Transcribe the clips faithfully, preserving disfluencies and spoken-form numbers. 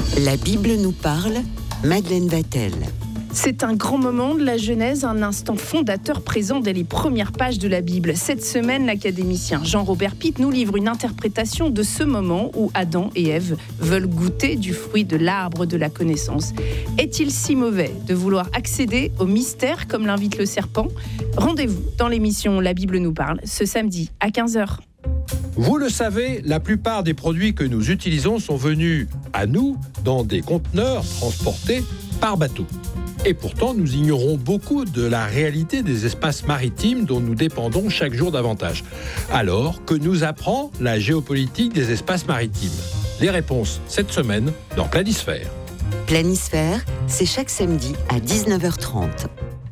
La Bible nous parle, Madeleine Vatel. C'est un grand moment de la Genèse, un instant fondateur présent dès les premières pages de la Bible. Cette semaine, l'académicien Jean-Robert Pitt nous livre une interprétation de ce moment où Adam et Ève veulent goûter du fruit de l'arbre de la connaissance. Est-il si mauvais de vouloir accéder au mystère comme l'invite le serpent ? Rendez-vous dans l'émission La Bible nous parle, ce samedi à quinze heures. Vous le savez, la plupart des produits que nous utilisons sont venus à nous dans des conteneurs transportés par bateau. Et pourtant, nous ignorons beaucoup de la réalité des espaces maritimes dont nous dépendons chaque jour davantage. Alors, que nous apprend la géopolitique des espaces maritimes ? Les réponses cette semaine dans Planisphère. Planisphère, c'est chaque samedi à dix-neuf heures trente.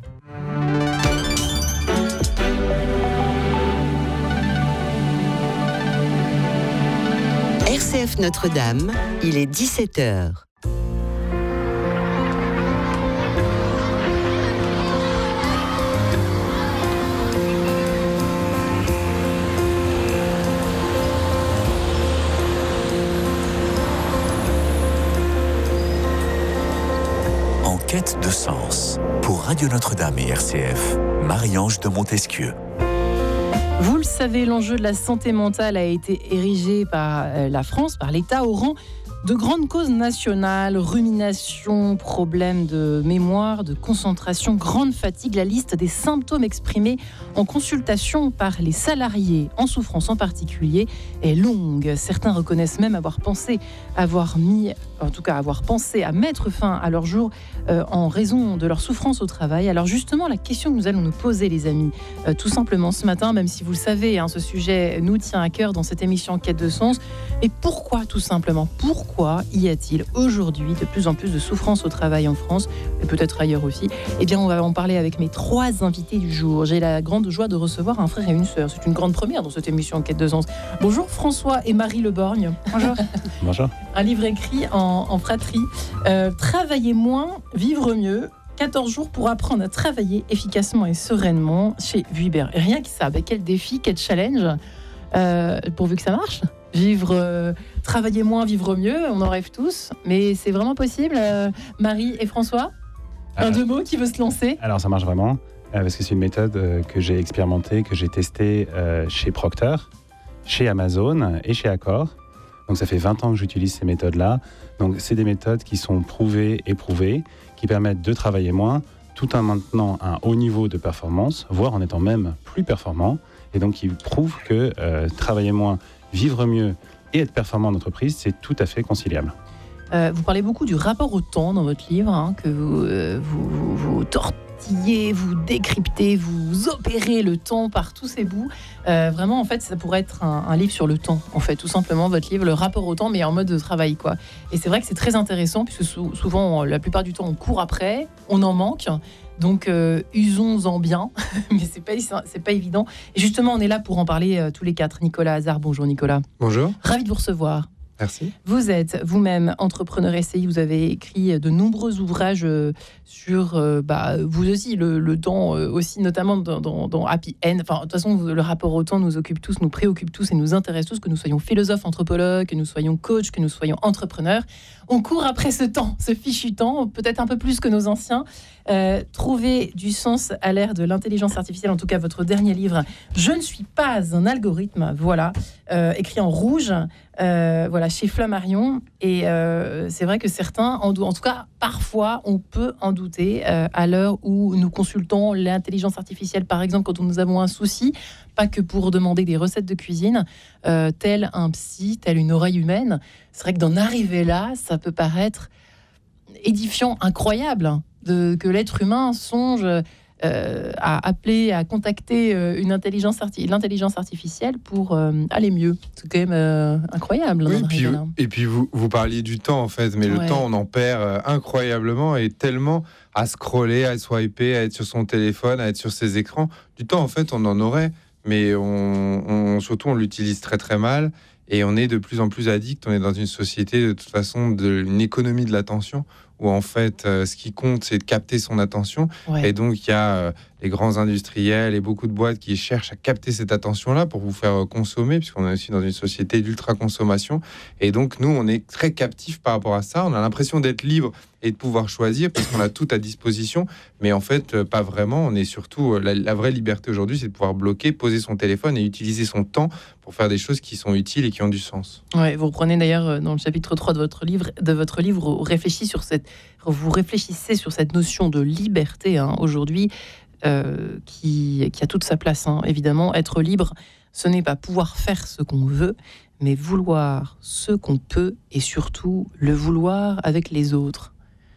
R C F Notre-Dame, il est dix-sept heures. En quête de sens, pour Radio Notre-Dame et R C F, Marie-Ange de Montesquieu. Vous le savez, l'enjeu de la santé mentale a été érigé par la France, par l'État, au rang de grandes causes nationales, rumination, problèmes de mémoire, de concentration, grande fatigue. La liste des symptômes exprimés en consultation par les salariés en souffrance en particulier est longue. Certains reconnaissent même avoir pensé avoir mis, en tout cas avoir pensé à mettre fin à leur jour euh, en raison de leur souffrance au travail. Alors justement, la question que nous allons nous poser, les amis, euh, tout simplement ce matin, même si vous le savez, hein, ce sujet nous tient à cœur dans cette émission Quête de sens. Mais pourquoi, tout simplement, pourquoi Pourquoi y a-t-il aujourd'hui de plus en plus de souffrance au travail en France, et peut-être ailleurs aussi ? Eh bien, on va en parler avec mes trois invités du jour. J'ai la grande joie de recevoir un frère et une sœur. C'est une grande première dans cette émission Quête de sens. Bonjour François et Marie Le Borgne. Bonjour. Bonjour. Un livre écrit en, en fratrie. Euh, Travailler moins, vivre mieux. quatorze jours pour apprendre à travailler efficacement et sereinement chez Vuibert. Et rien que ça, bah, quel défi, quel challenge, euh, pourvu que ça marche. Vivre, euh, travailler moins, vivre mieux, on en rêve tous, mais c'est vraiment possible. euh, Marie et François, un deux mots qui veut se lancer. Alors ça marche vraiment, euh, parce que c'est une méthode euh, que j'ai expérimentée, que j'ai testée euh, chez Procter, chez Amazon et chez Accor. Donc ça fait vingt ans que j'utilise ces méthodes-là. Donc c'est des méthodes qui sont prouvées, éprouvées, qui permettent de travailler moins, tout en maintenant un haut niveau de performance, voire en étant même plus performant. Et donc qui prouvent que euh, travailler moins, vivre mieux et être performant en entreprise, c'est tout à fait conciliable. Euh, vous parlez beaucoup du rapport au temps dans votre livre, hein, que vous, euh, vous, vous, vous tortillez, vous décryptez, vous opérez le temps par tous ses bouts. Euh, vraiment, en fait, ça pourrait être un, un livre sur le temps, en fait, tout simplement, votre livre, le rapport au temps, mais en mode de travail, quoi. Et c'est vrai que c'est très intéressant, puisque sou- souvent, la plupart du temps, on court après, on en manque. Donc, euh, usons-en bien, mais c'est pas, c'est pas évident. Et justement, on est là pour en parler euh, tous les quatre. Nicolas Hazard, bonjour Nicolas. Bonjour. Ravi de vous recevoir. Merci. Vous êtes vous-même entrepreneur S C I, vous avez écrit de nombreux ouvrages euh, sur, euh, bah, vous aussi, le, le temps, euh, aussi notamment dans, dans, dans Happy End. Enfin, de toute façon, le rapport au temps nous occupe tous, nous préoccupe tous et nous intéresse tous, que nous soyons philosophes, anthropologues, que nous soyons coachs, que nous soyons entrepreneurs. On court après ce temps, ce fichu temps, peut-être un peu plus que nos anciens. Euh, trouver du sens à l'ère de l'intelligence artificielle, en tout cas votre dernier livre, Je ne suis pas un algorithme, voilà, euh, écrit en rouge, euh, voilà, chez Flammarion. Et euh, c'est vrai que certains, en, dou- en tout cas parfois, on peut en douter euh, à l'heure où nous consultons l'intelligence artificielle, par exemple, quand nous avons un souci, pas que pour demander des recettes de cuisine, euh, tel un psy, tel une oreille humaine. C'est vrai que d'en arriver là, ça peut paraître édifiant, incroyable, de, que l'être humain songe euh, à appeler, à contacter euh, une intelligence arti- l'intelligence artificielle pour euh, aller mieux. C'est quand même euh, incroyable. Oui, d'en puis, arriver là. et puis vous, vous parliez du temps en fait, mais Ouais. le temps on en perd euh, incroyablement et tellement à scroller, à swiper, à être sur son téléphone, à être sur ses écrans. Du temps en fait on en aurait, mais on, on, surtout on l'utilise très très mal et on est de plus en plus addict. On est dans une société de toute façon d'une économie de l'attention où en fait, euh, ce qui compte, c'est de capter son attention. Ouais. Et donc, il y a euh, les grands industriels et beaucoup de boîtes qui cherchent à capter cette attention-là pour vous faire euh, consommer, puisqu'on est aussi dans une société d'ultra-consommation. Et donc, nous, on est très captifs par rapport à ça. On a l'impression d'être libre et de pouvoir choisir, parce qu'on a tout à disposition. Mais en fait, euh, pas vraiment. On est surtout... Euh, la, la vraie liberté aujourd'hui, c'est de pouvoir bloquer, poser son téléphone et utiliser son temps pour faire des choses qui sont utiles et qui ont du sens. Ouais, vous reprenez d'ailleurs euh, dans le chapitre trois de votre livre, de votre livre, vous réfléchissez sur cette, vous réfléchissez sur cette notion de liberté hein, aujourd'hui, euh, qui, qui a toute sa place. Hein. Évidemment, être libre, ce n'est pas pouvoir faire ce qu'on veut, mais vouloir ce qu'on peut et surtout le vouloir avec les autres.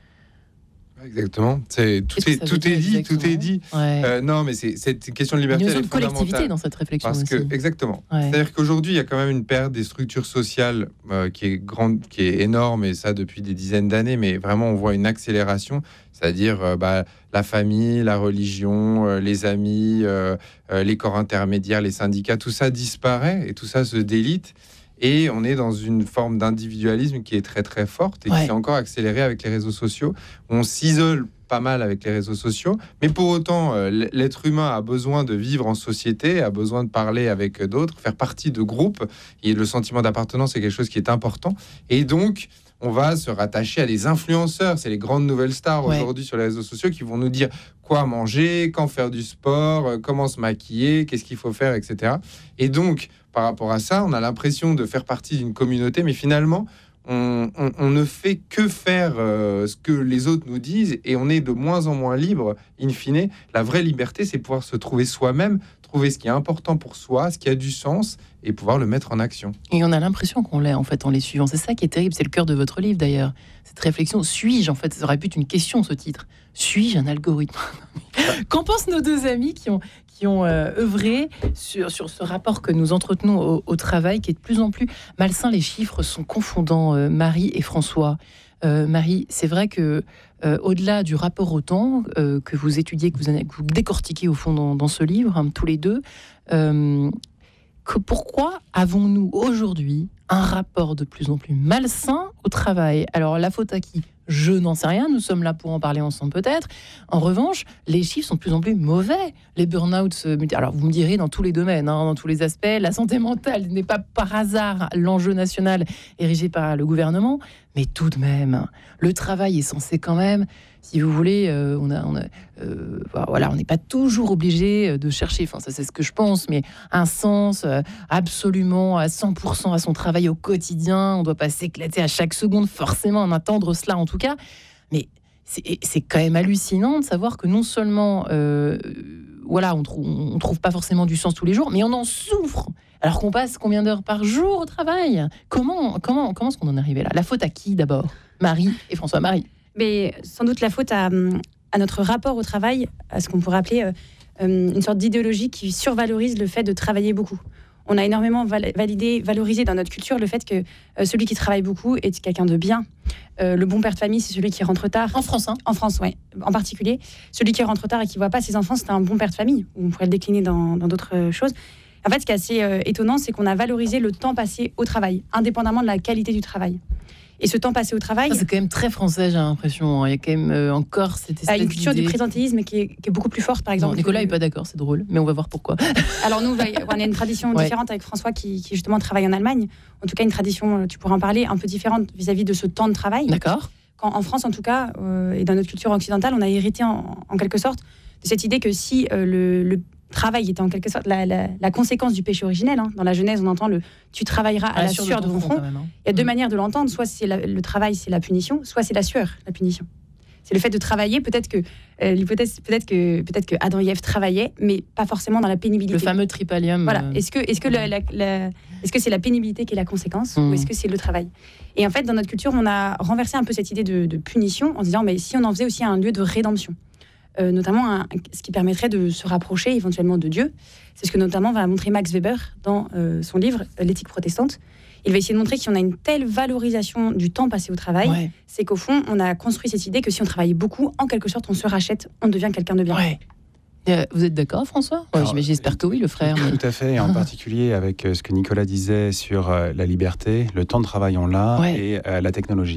Exactement. C'est, tout Qu'est-ce est, que ça tout veut est dire dit, tout est dit. Ouais. Euh, non, mais c'est, cette question de Une liberté, elle notion est de collectivité fondamentale. dans cette réflexion Parce aussi. que, exactement. Ouais. C'est-à-dire qu'aujourd'hui, il y a quand même une perte des structures sociales euh, qui est grande, qui est énorme, et ça depuis des dizaines d'années, mais vraiment, on voit une accélération, c'est-à-dire euh, bah, la famille, la religion, euh, les amis, euh, euh, les corps intermédiaires, les syndicats, tout ça disparaît et tout ça se délite. Et on est dans une forme d'individualisme qui est très très forte et Ouais. qui s'est encore accélérée avec les réseaux sociaux. On s'isole pas mal avec les réseaux sociaux, mais pour autant, euh, l'être humain a besoin de vivre en société, a besoin de parler avec d'autres, faire partie de groupes, et le sentiment d'appartenance est quelque chose qui est important. Et donc, on va se rattacher à des influenceurs, c'est les grandes nouvelles stars Ouais. aujourd'hui sur les réseaux sociaux qui vont nous dire quoi manger, quand faire du sport, euh, comment se maquiller, qu'est-ce qu'il faut faire, et cetera. Et donc, par rapport à ça, on a l'impression de faire partie d'une communauté, mais finalement, on, on, on ne fait que faire euh, ce que les autres nous disent et on est de moins en moins libre, in fine. La vraie liberté, c'est pouvoir se trouver soi-même, trouver ce qui est important pour soi, ce qui a du sens et pouvoir le mettre en action. Et on a l'impression qu'on l'est en fait en les suivant. C'est ça qui est terrible, c'est le cœur de votre livre d'ailleurs. Cette réflexion, suis-je en fait, ça aurait pu être une question ce titre. Suis-je un algorithme? Qu'en pensent nos deux amis qui ont, qui ont euh, œuvré sur, sur ce rapport que nous entretenons au, au travail, qui est de plus en plus malsain? Les chiffres sont confondants, euh, Marie et François. Euh, Marie, c'est vrai que euh, au-delà du rapport au temps euh, que vous étudiez, que vous, que vous décortiquez au fond dans, dans ce livre, hein, tous les deux, euh, que pourquoi avons-nous aujourd'hui un rapport de plus en plus malsain au travail? Alors la faute à qui? Je n'en sais rien, nous sommes là pour en parler ensemble peut-être. En revanche, les chiffres sont de plus en plus mauvais. Les burn-out se multiplient. Alors vous me direz dans tous les domaines, hein, dans tous les aspects, la santé mentale n'est pas par hasard l'enjeu national érigé par le gouvernement, mais tout de même, le travail est censé quand même, si vous voulez, euh, on a, on a, euh, voilà, on n'est pas toujours obligé de chercher, enfin ça c'est ce que je pense, mais un sens euh, absolument à cent pour cent à son travail au quotidien. On ne doit pas s'éclater à chaque seconde, forcément, en attendre cela en tout cas. Mais c'est, c'est quand même hallucinant de savoir que non seulement, euh, voilà, on trou- on trouve pas forcément du sens tous les jours, mais on en souffre. Alors qu'on passe combien d'heures par jour au travail? Comment, comment, comment est-ce qu'on en est arrivé là? La faute à qui d'abord? Marie et François. Marie. Mais sans doute la faute à, à notre rapport au travail, à ce qu'on pourrait appeler euh, une sorte d'idéologie qui survalorise le fait de travailler beaucoup. On a énormément val- validé, valorisé dans notre culture le fait que euh, celui qui travaille beaucoup est quelqu'un de bien. Euh, le bon père de famille, c'est celui qui rentre tard. En France, hein. En France, oui. En particulier, celui qui rentre tard et qui ne voit pas ses enfants, c'est un bon père de famille. On pourrait le décliner dans, dans d'autres choses. En fait, ce qui est assez euh, étonnant, c'est qu'on a valorisé le temps passé au travail, indépendamment de la qualité du travail. Et ce temps passé au travail... Ça, c'est quand même très français, j'ai l'impression. Il y a quand même euh, encore cette espèce à une culture d'idée... du présentéisme qui est, qui est beaucoup plus forte, par exemple. Non, Nicolas n'est pas d'accord, c'est drôle, mais on va voir pourquoi. Alors nous, on a une tradition Ouais. différente avec François qui, qui justement travaille en Allemagne. En tout cas, une tradition, tu pourras en parler, un peu différente vis-à-vis de ce temps de travail. D'accord. Quand, en France, en tout cas, euh, et dans notre culture occidentale, on a hérité en, en quelque sorte de cette idée que si euh, le, le travail était en quelque sorte la, la, la conséquence du péché originel, hein. Dans la Genèse, on entend le « tu travailleras à la sueur de ton front ». Même, hein. Il y a deux mmh. manières de l'entendre, soit c'est la, le travail, c'est la punition, soit c'est la sueur, la punition. C'est le fait de travailler, peut-être que, euh, l'hypothèse, peut-être que, peut-être que Adam et Ève travaillaient, mais pas forcément dans la pénibilité. Le fameux tripalium. Voilà. Euh... Est-ce que, est-ce que, la, la, la, est-ce que c'est la pénibilité qui est la conséquence, mmh. ou est-ce que c'est le travail? Et en fait, dans notre culture, on a renversé un peu cette idée de, de punition en se disant, mais si on en faisait aussi un lieu de rédemption. Euh, notamment un, ce qui permettrait de se rapprocher éventuellement de Dieu. C'est ce que notamment va montrer Max Weber dans euh, son livre « L'éthique protestante ». Il va essayer de montrer qu'on a une telle valorisation du temps passé au travail, ouais. c'est qu'au fond, on a construit cette idée que si on travaille beaucoup, en quelque sorte, on se rachète, on devient quelqu'un de bien. Ouais. Euh, vous êtes d'accord, François? Ouais, Alors, j'espère que oui, le frère. Tout Mais... à fait, et en particulier avec ce que Nicolas disait sur euh, la liberté, le temps de travail, on l'a, ouais. et euh, la technologie.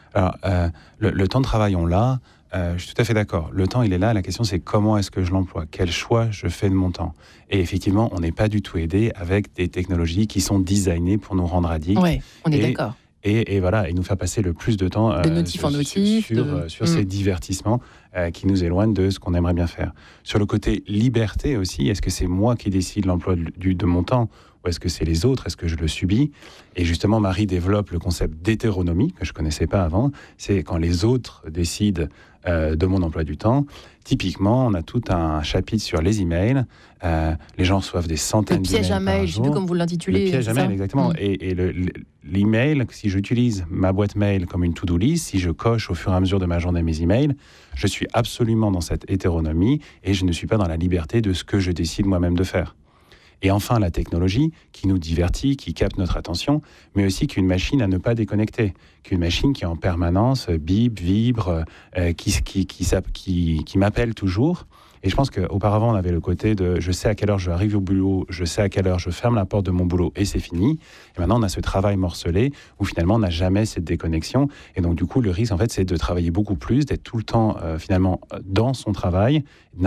Alors, euh, le, le temps de travail, on l'a. Euh, je suis tout à fait d'accord. Le temps, il est là. La question, c'est comment est-ce que je l'emploie ? Quel choix je fais de mon temps ? Et effectivement, on n'est pas du tout aidé avec des technologies qui sont designées pour nous rendre addicts. Oui, on est et, d'accord. Et, et voilà, et nous faire passer le plus de temps euh, de notif en notif, sur, de... sur, sur mm. ces divertissements euh, qui nous éloignent de ce qu'on aimerait bien faire. Sur le côté liberté aussi, est-ce que c'est moi qui décide l'emploi de, du, de mon temps ou est-ce que c'est les autres ? Est-ce que je le subis ? Et justement, Marie développe le concept d'hétéronomie, que je ne connaissais pas avant. C'est quand les autres décident euh, de mon emploi du temps. Typiquement, on a tout un chapitre sur les emails. Euh, les gens reçoivent des centaines d'emails Le piège à mail, je ne sais plus comme vous l'intitulez. Le piège à mail, exactement. Mmh. Et, et le, le, l'email, si j'utilise ma boîte mail comme une to-do list, si je coche au fur et à mesure de ma journée mes emails, je suis absolument dans cette hétéronomie et je ne suis pas dans la liberté de ce que je décide moi-même de faire. Et enfin, la technologie qui nous divertit, qui capte notre attention, mais aussi qu'une machine à ne pas déconnecter, qu'une machine qui en permanence bip, vibre, euh, qui, qui, qui, qui, qui m'appelle toujours. Et je pense qu'auparavant, on avait le côté de je sais à quelle heure je arrive au boulot, je sais à quelle heure je ferme la porte de mon boulot et c'est fini. Et maintenant, on a ce travail morcelé où finalement, on n'a jamais cette déconnexion. Et donc, du coup, le risque, en fait, c'est de travailler beaucoup plus, d'être tout le temps, euh, finalement, dans son travail,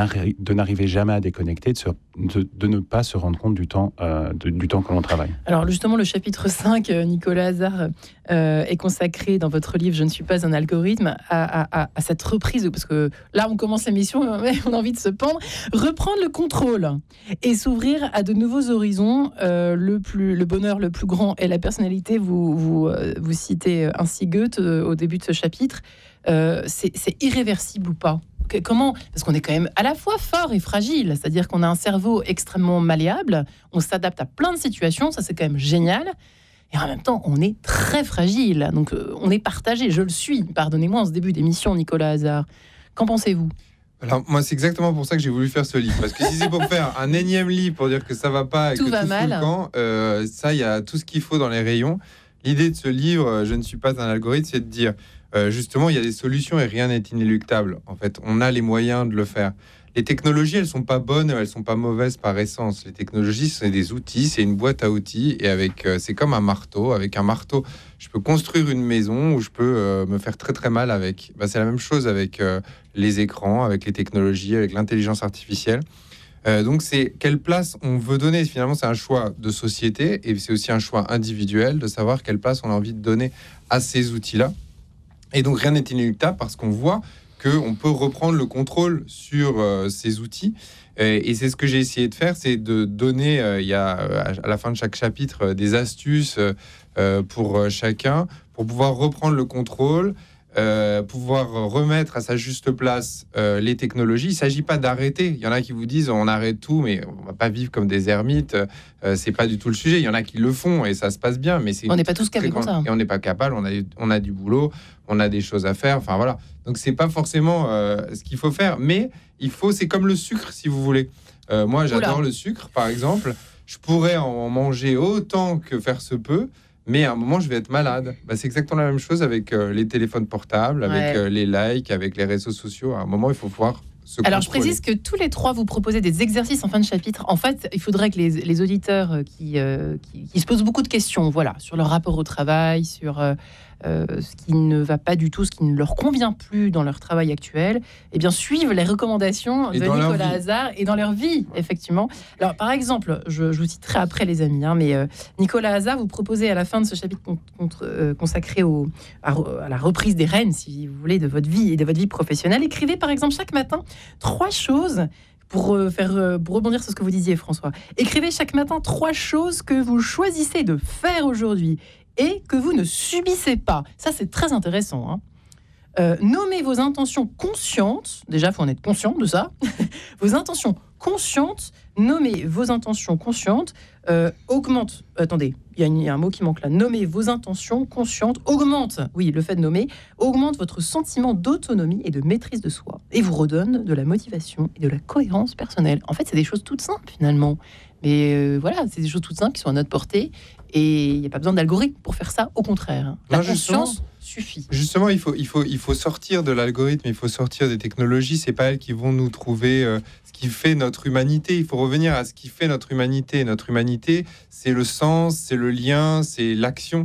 de n'arriver jamais à déconnecter, de, se, de, de ne pas se rendre compte du temps, euh, de, du temps que l'on travaille. Alors, justement, le chapitre cinq, Nicolas Hazard, euh, est consacré dans votre livre « Je ne suis pas un algorithme » à, à, à cette reprise, parce que là, on commence l'émission, mais on a envie de se pendre, reprendre le contrôle et s'ouvrir à de nouveaux horizons. Euh, le, plus, le bonheur le plus grand est la personnalité. Vous, vous, euh, vous citez ainsi Goethe euh, au début de ce chapitre. Euh, c'est, c'est irréversible ou pas ? Comment ? Parce qu'on est quand même à la fois fort et fragile, c'est-à-dire qu'on a un cerveau extrêmement malléable, on s'adapte à plein de situations, ça c'est quand même génial. Et en même temps, on est très fragile, donc euh, on est partagé. Je le suis, pardonnez-moi, en ce début d'émission, Nicolas Hazard. Qu'en pensez-vous ? Alors moi c'est exactement pour ça que j'ai voulu faire ce livre, parce que si c'est pour faire un énième livre pour dire que ça va pas et tout que va tout mal, fout le camp, euh, ça il y a tout ce qu'il faut dans les rayons. L'idée de ce livre, je ne suis pas un algorithme, c'est de dire euh, justement il y a des solutions et rien n'est inéluctable. En fait, on a les moyens de le faire. Les technologies, elles sont pas bonnes, elles sont pas mauvaises par essence. Les technologies, c'est des outils, c'est une boîte à outils et avec, euh, c'est comme un marteau. Avec un marteau, je peux construire une maison ou je peux euh, me faire très très mal avec. Bah, c'est la même chose avec euh, les écrans, avec les technologies, avec l'intelligence artificielle. Euh, donc c'est quelle place on veut donner. Finalement, c'est un choix de société et c'est aussi un choix individuel de savoir quelle place on a envie de donner à ces outils-là. Et donc rien n'est inéluctable parce qu'on voit qu'on peut reprendre le contrôle sur euh, ces outils. Et, et c'est ce que j'ai essayé de faire, c'est de donner, euh, il y a à la fin de chaque chapitre, euh, des astuces euh, pour euh, chacun, pour pouvoir reprendre le contrôle, euh, pouvoir remettre à sa juste place euh, les technologies. Il ne s'agit pas d'arrêter. Il y en a qui vous disent on arrête tout, mais on ne va pas vivre comme des ermites. Euh, c'est pas du tout le sujet. Il y en a qui le font et ça se passe bien. Mais c'est on n'est pas tous capables comme ça. Et on n'est pas capable. On a, on a du boulot, on a des choses à faire. Enfin voilà. Donc c'est pas forcément euh, ce qu'il faut faire, mais il faut. C'est comme le sucre, si vous voulez. Euh, moi, j'adore Oula. le sucre, par exemple. Je pourrais en manger autant que faire se peut. Mais à un moment, je vais être malade. Bah, c'est exactement la même chose avec euh, les téléphones portables, avec ouais. euh, les likes, avec les réseaux sociaux. À un moment, il faut pouvoir se Alors, contrôler. je précise que tous les trois, vous proposez des exercices en fin de chapitre. En fait, il faudrait que les, les auditeurs qui, euh, qui, qui se posent beaucoup de questions, voilà, sur leur rapport au travail, sur euh, euh, ce qui ne va pas du tout, ce qui ne leur convient plus dans leur travail actuel, eh bien, suivent les recommandations et de Nicolas Hazard et dans leur vie, effectivement. Alors, par exemple, je, je vous citerai après, les amis, hein, mais euh, Nicolas Hazard, vous proposez à la fin de ce chapitre con, contre, euh, consacré au, à, à la reprise des rênes, si vous voulez, de votre vie et de votre vie professionnelle. Écrivez, par exemple, chaque matin trois choses. Pour, euh, faire, euh, pour rebondir sur ce que vous disiez, François, écrivez chaque matin trois choses que vous choisissez de faire aujourd'hui et que vous ne subissez pas. Ça, c'est très intéressant. Hein. Euh, nommez vos intentions conscientes. Déjà, il faut en être conscient de ça. Vos intentions conscientes. Nommez vos intentions conscientes. Euh, augmente. Attendez, il y, y a un mot qui manque là. Nommez vos intentions conscientes. Augmente. Oui, le fait de nommer augmente votre sentiment d'autonomie et de maîtrise de soi et vous redonne de la motivation et de la cohérence personnelle. En fait, c'est des choses toutes simples finalement. Mais euh, voilà, c'est des choses toutes simples qui sont à notre portée et il n'y a pas besoin d'algorithme pour faire ça. Au contraire, la non, conscience suffit. Justement, il faut, il faut, il faut sortir de l'algorithme, il faut sortir des technologies. C'est pas elles qui vont nous trouver euh, ce qui fait notre humanité. Il faut revenir à ce qui fait notre humanité. Notre humanité, c'est le sens, c'est le lien, c'est l'action.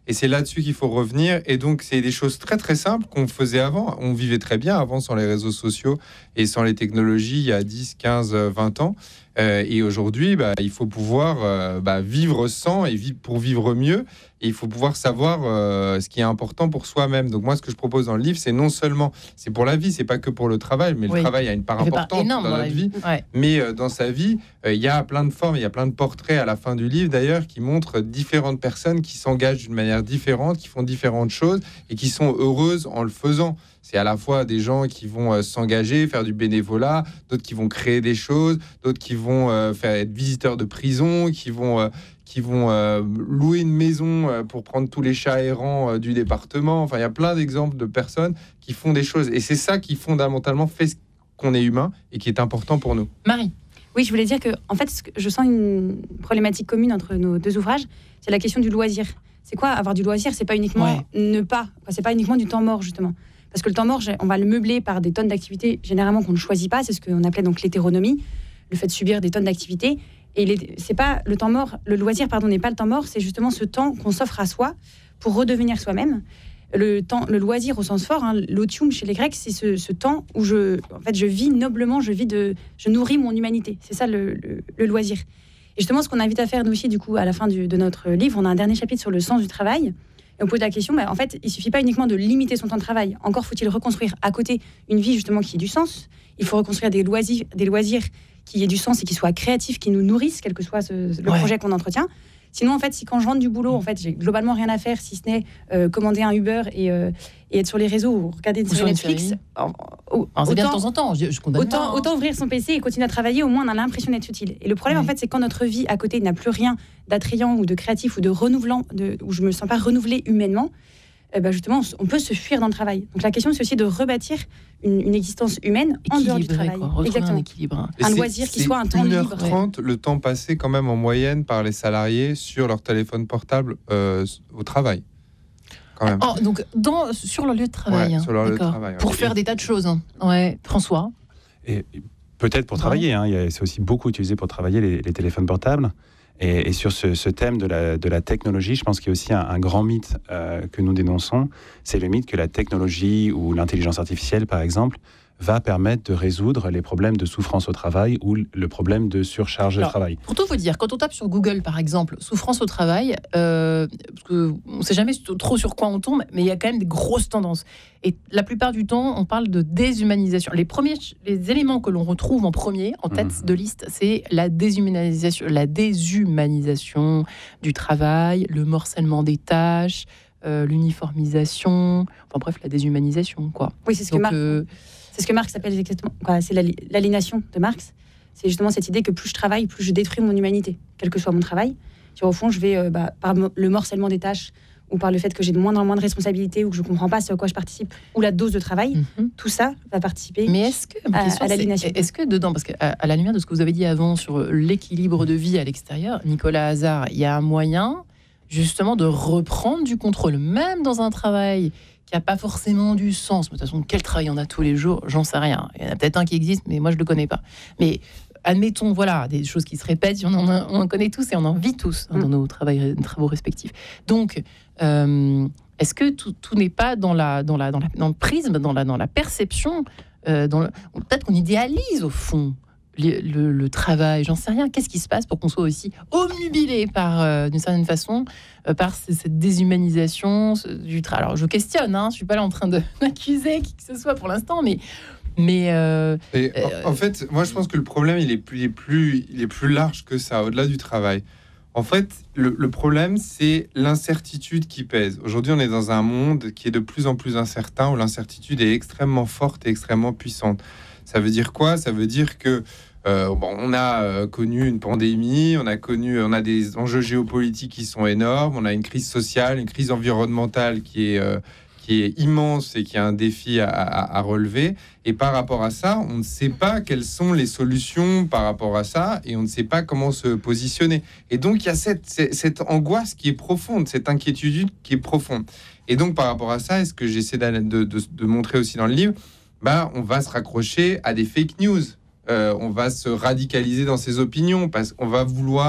Et c'est là-dessus qu'il faut revenir. Et donc, c'est des choses très, très simples qu'on faisait avant. On vivait très bien avant sans les réseaux sociaux et sans les technologies il y a dix, quinze, vingt ans. Euh, et aujourd'hui, bah, il faut pouvoir euh, bah, vivre sans et vivre pour vivre mieux. Et il faut pouvoir savoir euh, ce qui est important pour soi-même. Donc moi, ce que je propose dans le livre, c'est non seulement, c'est pour la vie, c'est pas que pour le travail, mais oui. le travail a une part importante dans, dans notre vie. vie. Ouais. Mais euh, dans sa vie, il euh, y a plein de formes, il y a plein de portraits à la fin du livre, d'ailleurs, qui montrent différentes personnes qui s'engagent d'une manière différente, qui font différentes choses et qui sont heureuses en le faisant. C'est à la fois des gens qui vont euh, s'engager, faire du bénévolat, d'autres qui vont créer des choses, d'autres qui vont euh, faire être visiteurs de prison, qui vont, euh, qui vont euh, louer une maison euh, pour prendre tous les chats errants euh, du département. Enfin, il y a plein d'exemples de personnes qui font des choses. Et c'est ça qui, fondamentalement, fait qu'on est humain et qui est important pour nous. Marie. Oui, je voulais dire que, en fait, je sens une problématique commune entre nos deux ouvrages. C'est la question du loisir. C'est quoi avoir du loisir ? C'est pas uniquement ouais. ne pas. Enfin, c'est pas uniquement du temps mort, justement. Parce que le temps mort, on va le meubler par des tonnes d'activités, généralement qu'on ne choisit pas. C'est ce qu'on appelait donc l'hétéronomie, le fait de subir des tonnes d'activités. Et les, c'est pas le temps mort, le loisir, pardon, n'est pas le temps mort, c'est justement ce temps qu'on s'offre à soi pour redevenir soi-même. Le temps, le loisir au sens fort, hein, l'otium chez les Grecs, c'est ce, ce temps où je, en fait, je vis noblement, je vis de, je nourris mon humanité. C'est ça le, le, le loisir. Et justement, ce qu'on invite à faire nous aussi, du coup, à la fin du, de notre livre, on a un dernier chapitre sur le sens du travail. Et on pose la question, bah, en fait, il ne suffit pas uniquement de limiter son temps de travail. Encore faut-il reconstruire à côté une vie justement qui ait du sens. Il faut reconstruire des loisirs, des loisirs qui aient du sens et qui soient créatifs, qui nous nourrissent, quel que soit ce, le ouais. projet qu'on entretient. Sinon, en fait, si quand je rentre du boulot, en fait, j'ai globalement rien à faire, si ce n'est euh, commander un Uber et, euh, et être sur les réseaux ou regarder une série Netflix. En, en, en, c'est bien de temps en temps, je, je condamne autant, pas, hein. autant ouvrir son P C et continuer à travailler, au moins on a l'impression d'être utile. Et le problème, oui. en fait, c'est quand notre vie à côté n'a plus rien d'attrayant ou de créatif ou de renouvelant, de, où je me sens pas renouvelée humainement, eh ben justement, on peut se fuir dans le travail. Donc la question, c'est aussi de rebâtir une, une existence humaine en dehors du travail. Quoi, exactement. Un équilibre. Un c'est, loisir qui soit un temps libre. une heure trente, ouais. le temps passé quand même en moyenne par les salariés sur leur téléphone portable euh, au travail. Quand même. Oh, donc dans, sur leur lieu de travail. Ouais, hein. sur leur lieu de travail. Ouais. Pour faire des tas de choses. Hein. Ouais. François. Et peut-être pour ouais. travailler. Hein. C'est aussi beaucoup utilisé pour travailler les, les téléphones portables. Et, et sur ce, ce thème de la, de la technologie, je pense qu'il y a aussi un, un grand mythe euh, que nous dénonçons. C'est le mythe que la technologie ou l'intelligence artificielle, par exemple, va permettre de résoudre les problèmes de souffrance au travail ou le problème de surcharge Alors, de travail. Pour tout vous dire, quand on tape sur Google, par exemple, souffrance au travail, euh, parce que on ne sait jamais trop sur quoi on tombe, mais il y a quand même des grosses tendances. Et la plupart du temps, on parle de déshumanisation. Les premiers, les éléments que l'on retrouve en premier, en tête mmh. de liste, c'est la déshumanisation, la déshumanisation du travail, le morcellement des tâches, euh, l'uniformisation, enfin bref, la déshumanisation, quoi. Oui, c'est ce que Donc, Marc... euh, C'est ce que Marx appelle exactement, quoi, c'est l'aliénation de Marx. C'est justement cette idée que plus je travaille, plus je détruis mon humanité, quel que soit mon travail. Sur, au fond, je vais, euh, bah, par le morcellement des tâches, ou par le fait que j'ai de moins en moins de responsabilités, ou que je ne comprends pas ce à quoi je participe, ou la dose de travail, mm-hmm. tout ça va participer Mais est-ce que, à, à l'aliénation. Est-ce que dedans, parce qu'à à la lumière de ce que vous avez dit avant sur l'équilibre de vie à l'extérieur, Nicolas Hazard, il y a un moyen justement de reprendre du contrôle, même dans un travail qui n'a pas forcément du sens. Mais de toute façon, quel travail on a tous les jours, j'en sais rien. Il y en a peut-être un qui existe, mais moi, je ne le connais pas. Mais admettons, voilà, des choses qui se répètent, on en, a, on en connaît tous et on en vit tous hein, dans nos travaux, travaux respectifs. Donc, euh, est-ce que tout, tout n'est pas dans, la, dans, la, dans, la, dans le prisme, dans la, dans la perception euh, dans le, peut-être qu'on idéalise, au fond, le, le, le travail, j'en sais rien. Qu'est-ce qui se passe pour qu'on soit aussi obnubilé par, euh, d'une certaine façon, euh, par c- cette déshumanisation ce, du travail. Alors, je questionne, hein, je ne suis pas là en train de, d'accuser qui que ce soit pour l'instant, mais... mais euh, Et euh, en, en fait, moi, je pense que le problème, il est plus, il est plus, il est plus large que ça, au-delà du travail. En fait, le, le problème, c'est l'incertitude qui pèse. Aujourd'hui, on est dans un monde qui est de plus en plus incertain, où l'incertitude est extrêmement forte et extrêmement puissante. Ça veut dire quoi ? Ça veut dire que euh, bon, on a euh, connu une pandémie, on a connu, on a des enjeux géopolitiques qui sont énormes, on a une crise sociale, une crise environnementale qui est euh, qui est immense et qui est un défi à, à, à relever. Et par rapport à ça, on ne sait pas quelles sont les solutions par rapport à ça, et on ne sait pas comment se positionner. Et donc, il y a cette, cette angoisse qui est profonde, cette inquiétude qui est profonde. Et donc, par rapport à ça, et ce que j'essaie de, de, de, de montrer aussi dans le livre, bah, on va se raccrocher à des fake news. Euh, on va se radicaliser dans ses opinions, parce qu'on va vouloir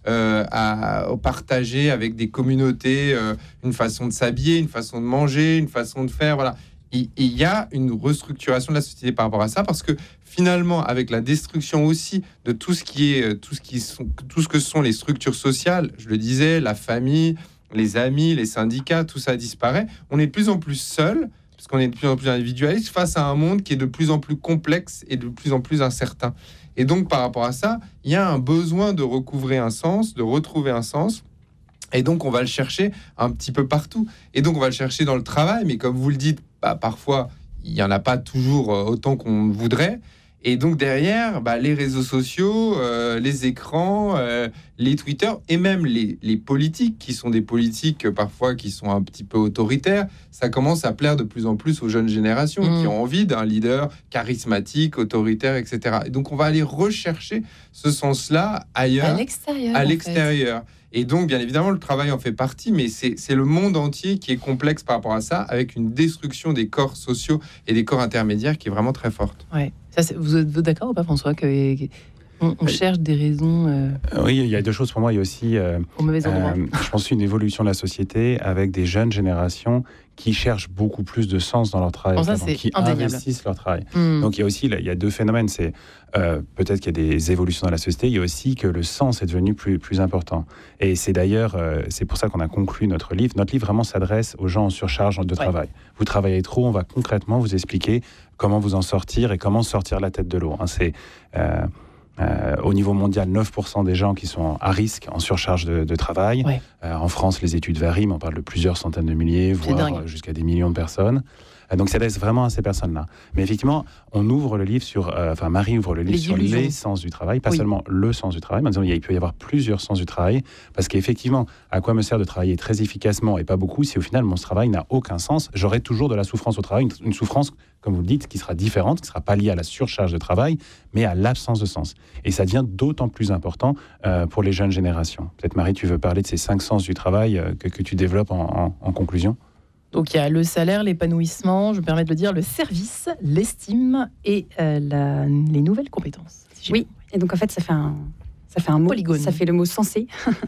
euh, à, à partager avec des communautés euh, une façon de s'habiller, une façon de manger, une façon de faire. Voilà. Il, il y a une restructuration de la société par rapport à ça, parce que finalement, avec la destruction aussi de tout ce qui est, tout ce qui sont, tout ce que sont les structures sociales, je le disais, la famille, les amis, les syndicats, tout ça disparaît. On est de plus en plus seul, parce qu'on est de plus en plus individualiste face à un monde qui est de plus en plus complexe et de plus en plus incertain. Et donc, par rapport à ça, il y a un besoin de recouvrer un sens, de retrouver un sens. Et donc, on va le chercher un petit peu partout. Et donc, on va le chercher dans le travail, mais comme vous le dites, bah, parfois, il n'y en a pas toujours autant qu'on voudrait. Et donc, derrière, bah, les réseaux sociaux, euh, les écrans, euh, les Twitter, et même les, les politiques, qui sont des politiques euh, parfois qui sont un petit peu autoritaires, ça commence à plaire de plus en plus aux jeunes générations mmh. qui ont envie d'un leader charismatique, autoritaire, et cetera. Et donc, on va aller rechercher ce sens-là ailleurs, à l'extérieur. À l'extérieur. En fait. Et donc, bien évidemment, le travail en fait partie, mais c'est, c'est le monde entier qui est complexe par rapport à ça, avec une destruction des corps sociaux et des corps intermédiaires qui est vraiment très forte. Ouais. Ça, c'est, vous êtes d'accord ou pas, François, que, on, on cherche des raisons euh... Oui, il y a deux choses pour moi. Il y a aussi, euh, au mauvais endroit. Euh, je pense, une évolution de la société avec des jeunes générations qui cherchent beaucoup plus de sens dans leur travail, bon, ça, c'est qui indéniable. investissent leur travail. Mmh. Donc, il y a aussi il y a deux phénomènes. C'est euh, peut-être qu'il y a des évolutions dans la société. Il y a aussi que le sens est devenu plus, plus important. Et c'est d'ailleurs, euh, c'est pour ça qu'on a conclu notre livre. Notre livre vraiment s'adresse aux gens en surcharge de travail. Ouais. Vous travaillez trop, on va concrètement vous expliquer comment vous en sortir et comment sortir la tête de l'eau. Hein, c'est... Euh, Euh, au niveau mondial, neuf pour cent des gens qui sont à risque en surcharge de, de travail. Ouais. Euh, en France, les études varient, mais on parle de plusieurs centaines de milliers, c'est voire dingue. Jusqu'à des millions de personnes. Euh, donc, ça laisse vraiment à ces personnes-là. Mais effectivement, on ouvre le livre sur... Euh, enfin, Marie ouvre le livre les sur illusions. Les sens du travail, pas oui. seulement le sens du travail, mais en disant, il peut y avoir plusieurs sens du travail, parce qu'effectivement, à quoi me sert de travailler très efficacement et pas beaucoup si au final, mon travail n'a aucun sens? J'aurai toujours de la souffrance au travail, une, une souffrance, comme vous le dites, qui sera différente, qui ne sera pas liée à la surcharge de travail, mais à l'absence de sens. Et ça devient d'autant plus important euh, pour les jeunes générations. Peut-être, Marie, tu veux parler de ces cinq sens du travail euh, que, que tu développes en, en, en conclusion? Donc, il y a le salaire, l'épanouissement, je me permets de le dire, le service, l'estime et euh, la, les nouvelles compétences. Si oui, et donc en fait, ça fait un, ça fait un mot, Polygone. Ça fait le mot sensé,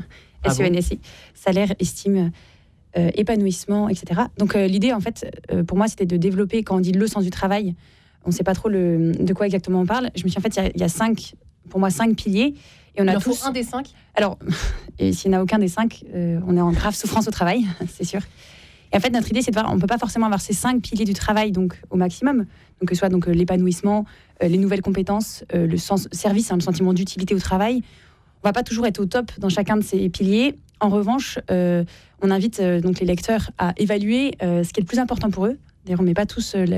S E N S I, salaire, estime, euh, épanouissement, et cetera. Donc, euh, l'idée, en fait, euh, pour moi, c'était de développer, quand on dit le sens du travail, on ne sait pas trop le, de quoi exactement on parle. Je me suis en fait, il y a, il y a cinq, pour moi, cinq piliers. Et on a il en tous... faut un des cinq. Alors, et s'il n'y en a aucun des cinq, euh, on est en grave souffrance au travail, c'est sûr. Et en fait, notre idée, c'est de voir, on ne peut pas forcément avoir ces cinq piliers du travail donc, au maximum, donc, que ce soit donc, l'épanouissement, euh, les nouvelles compétences, euh, le sens, service, hein, le sentiment d'utilité au travail. On ne va pas toujours être au top dans chacun de ces piliers. En revanche, euh, on invite euh, donc, les lecteurs à évaluer euh, ce qui est le plus important pour eux. D'ailleurs, on n'a pas,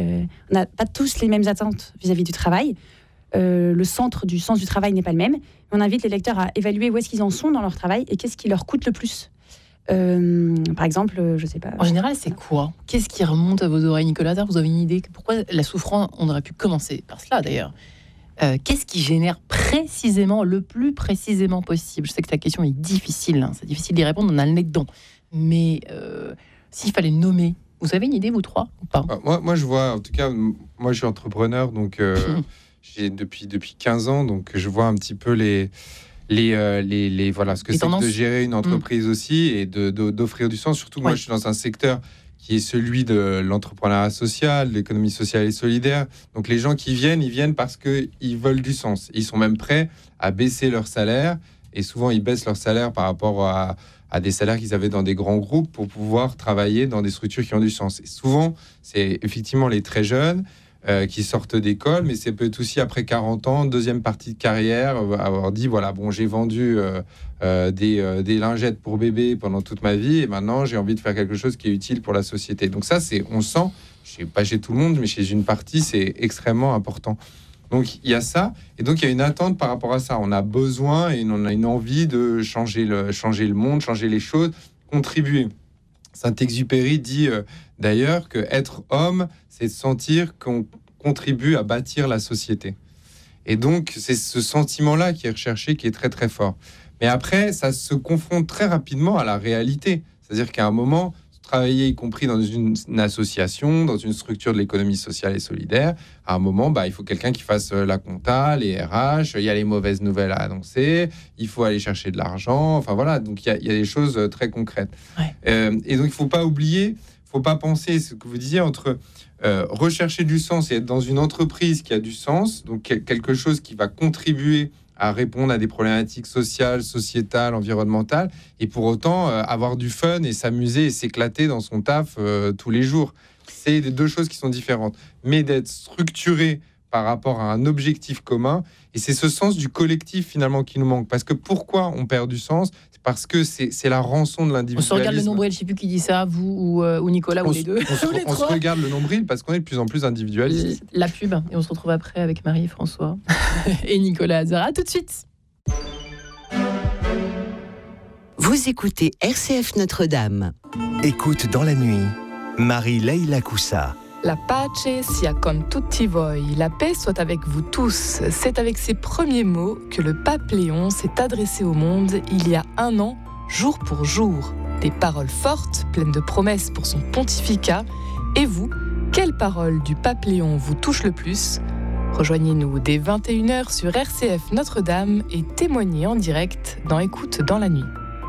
pas tous les mêmes attentes vis-à-vis du travail. Euh, le centre du sens du travail n'est pas le même. On invite les lecteurs à évaluer où est-ce qu'ils en sont dans leur travail et qu'est-ce qui leur coûte le plus. Euh, par exemple, je sais pas. En général, c'est quoi? Qu'est-ce qui remonte à vos oreilles, Nicolas? Vous avez une idée? Pourquoi la souffrance? On aurait pu commencer par cela, d'ailleurs. Euh, qu'est-ce qui génère précisément, le plus précisément possible? Je sais que ta question est difficile, hein, c'est difficile d'y répondre, on a le nez dedans. Mais euh, s'il fallait nommer, vous avez une idée, vous trois, ou pas? euh, moi, moi, je vois, en tout cas, moi, je suis entrepreneur, donc euh, j'ai depuis, depuis quinze ans, donc je vois un petit peu les... Les, euh, les, les, voilà, ce que les c'est que de gérer une entreprise mmh. aussi et de, de, d'offrir du sens. Surtout, ouais. moi, je suis dans un secteur qui est celui de l'entrepreneuriat social, de l'économie sociale et solidaire. Donc, les gens qui viennent, ils viennent parce qu'ils veulent du sens. Ils sont même prêts à baisser leur salaire. Et souvent, ils baissent leur salaire par rapport à, à des salaires qu'ils avaient dans des grands groupes pour pouvoir travailler dans des structures qui ont du sens. Et souvent, c'est effectivement les très jeunes Euh, qui sortent d'école, mais c'est peut-être aussi après quarante ans, deuxième partie de carrière, euh, avoir dit, voilà, bon, j'ai vendu euh, euh, des, euh, des lingettes pour bébé pendant toute ma vie, et maintenant, j'ai envie de faire quelque chose qui est utile pour la société. Donc ça, c'est, on sent, je sais pas chez tout le monde, mais chez une partie, c'est extrêmement important. Donc, il y a ça, et donc, il y a une attente par rapport à ça. On a besoin, et on a une envie de changer le, changer le monde, changer les choses, contribuer. Saint-Exupéry dit euh, d'ailleurs que être homme, c'est sentir qu'on contribue à bâtir la société. Et donc, c'est ce sentiment-là qui est recherché, qui est très, très fort. Mais après, ça se confronte très rapidement à la réalité. C'est-à-dire qu'à un moment, travailler, y compris dans une, une association, dans une structure de l'économie sociale et solidaire, à un moment, bah, il faut quelqu'un qui fasse la compta, les R H, il y a les mauvaises nouvelles à annoncer, il faut aller chercher de l'argent, enfin voilà, donc il y a, il y a des choses très concrètes. Ouais. Euh, et donc, il ne faut pas oublier, il ne faut pas penser, ce que vous disiez, entre euh, rechercher du sens et être dans une entreprise qui a du sens, donc quelque chose qui va contribuer à répondre à des problématiques sociales, sociétales, environnementales, et pour autant euh, avoir du fun et s'amuser et s'éclater dans son taf euh, tous les jours. C'est des deux choses qui sont différentes. Mais d'être structuré par rapport à un objectif commun, et c'est ce sens du collectif finalement qui nous manque. Parce que pourquoi on perd du sens ? C'est parce que c'est, c'est la rançon de l'individualisme. On se regarde le nombril, je ne sais plus qui dit ça, vous ou, euh, ou Nicolas, on ou les deux. On, se, les on se regarde le nombril parce qu'on est de plus en plus individualiste. La pub, et on se retrouve après avec Marie et François et Nicolas Azara. Tout de suite. Vous écoutez R C F Notre-Dame. Écoute dans la nuit, Marie-Leila Coussa. La pace sia con tutti voi, la paix soit avec vous tous. C'est avec ces premiers mots que le pape Léon s'est adressé au monde il y a un an, jour pour jour. Des paroles fortes, pleines de promesses pour son pontificat. Et vous, quelle parole du pape Léon vous touche le plus ? Rejoignez-nous dès vingt et une heures sur R C F Notre-Dame et témoignez en direct dans Écoute dans la nuit.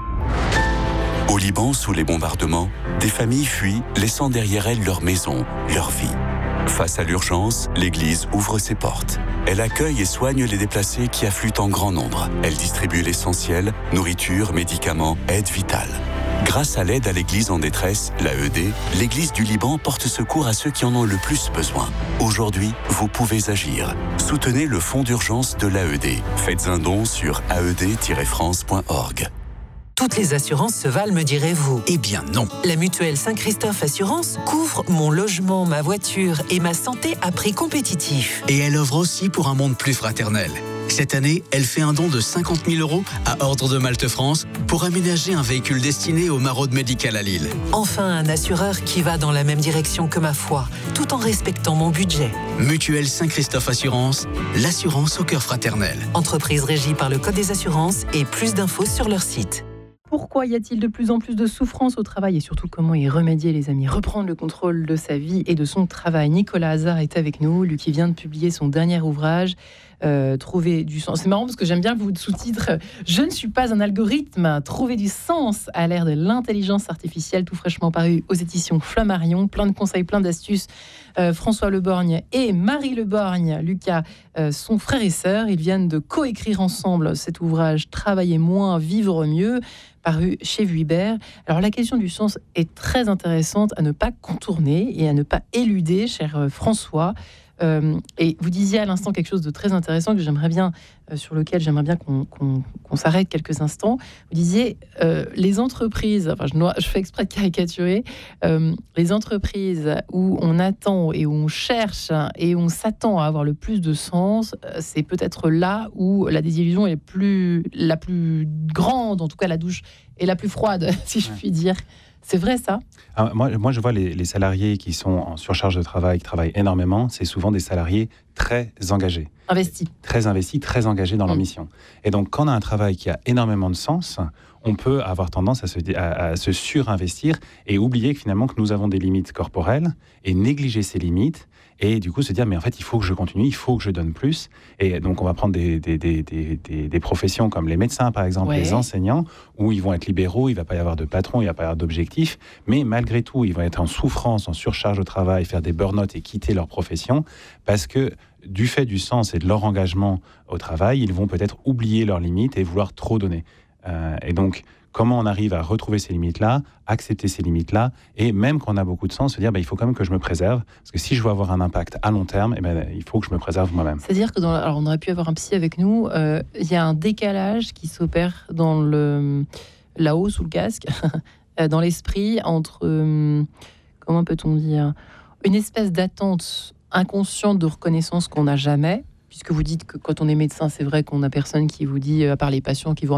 Au Liban, sous les bombardements, des familles fuient, laissant derrière elles leur maison, leur vie. Face à l'urgence, l'Église ouvre ses portes. Elle accueille et soigne les déplacés qui affluent en grand nombre. Elle distribue l'essentiel, nourriture, médicaments, aide vitale. Grâce à l'aide à l'Église en détresse, l'A E D, l'Église du Liban porte secours à ceux qui en ont le plus besoin. Aujourd'hui, vous pouvez agir. Soutenez le fonds d'urgence de l'A E D. Faites un don sur a e d tiret france point org. Toutes les assurances se valent, me direz-vous. Eh bien non. La mutuelle Saint-Christophe Assurance couvre mon logement, ma voiture et ma santé à prix compétitif. Et elle œuvre aussi pour un monde plus fraternel. Cette année, elle fait un don de cinquante mille euros à Ordre de Malte France pour aménager un véhicule destiné aux maraudes médicales à Lille. Enfin, un assureur qui va dans la même direction que ma foi, tout en respectant mon budget. Mutuelle Saint-Christophe Assurance, l'assurance au cœur fraternel. Entreprise régie par le Code des assurances et plus d'infos sur leur site. Pourquoi y a-t-il de plus en plus de souffrance au travail et surtout comment y remédier, les amis ? Reprendre le contrôle de sa vie et de son travail. Nicolas Azara est avec nous, lui qui vient de publier son dernier ouvrage, euh, Trouver du sens. C'est marrant parce que j'aime bien le sous-titre « Je ne suis pas un algorithme, trouver du sens à l'ère de l'intelligence artificielle », tout fraîchement paru aux éditions Flammarion. Plein de conseils, plein d'astuces. Euh, François Leborgne et Marie Leborgne, Lucas, euh, sont frères et sœurs. Ils viennent de coécrire ensemble cet ouvrage « Travailler moins, vivre mieux », paru chez Vuibert. Alors la question du sens est très intéressante à ne pas contourner et à ne pas éluder, cher François. Euh, et vous disiez à l'instant quelque chose de très intéressant que j'aimerais bien, euh, sur lequel j'aimerais bien qu'on, qu'on, qu'on s'arrête quelques instants. Vous disiez euh, les entreprises, enfin je, dois, je fais exprès de caricaturer, euh, les entreprises où on attend et où on cherche et où on s'attend à avoir le plus de sens, c'est peut-être là où la désillusion est plus, la plus grande, en tout cas la douche est la plus froide, si je puis dire. C'est vrai, ça ? Alors, moi, moi, je vois les, les salariés qui sont en surcharge de travail, qui travaillent énormément, c'est souvent des salariés très engagés. Investis. Très investis, très engagés dans mmh. leur mission. Et donc, quand on a un travail qui a énormément de sens, on peut avoir tendance à se, à, à se surinvestir et oublier que finalement que nous avons des limites corporelles et négliger ces limites et du coup se dire mais en fait il faut que je continue, il faut que je donne plus. Et donc on va prendre des, des, des, des, des, des professions comme les médecins par exemple, ouais. les enseignants, où ils vont être libéraux, il ne va pas y avoir de patron, il ne va pas y avoir d'objectif, mais malgré tout ils vont être en souffrance, en surcharge au travail, faire des burn-out et quitter leur profession parce que du fait du sens et de leur engagement au travail, ils vont peut-être oublier leurs limites et vouloir trop donner. Euh, et donc, comment on arrive à retrouver ces limites-là, accepter ces limites-là, et même quand on a beaucoup de sens, se dire bah, il faut quand même que je me préserve, parce que si je veux avoir un impact à long terme, eh ben, il faut que je me préserve moi-même. C'est-à-dire que, dans, alors on aurait pu avoir un psy avec nous, euh, il y a un décalage qui s'opère dans le, là-haut, sous le casque, dans l'esprit, entre, euh, comment peut-on dire, une espèce d'attente inconsciente de reconnaissance qu'on n'a jamais, puisque vous dites que quand on est médecin, c'est vrai qu'on n'a personne qui vous dit, à part les patients qui vous